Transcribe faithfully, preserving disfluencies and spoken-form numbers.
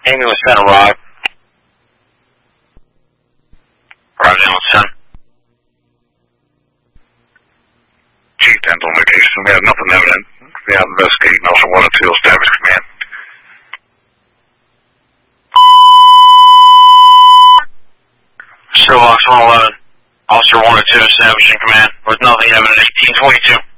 Ambulance ten arrived. Arrived ambulance ten. Chief dental medication. We have nothing evident. We have investigating Officer one oh two established command. Sherlock one eleven. Officer one oh two establishing command with nothing evident. eighteen twenty-two.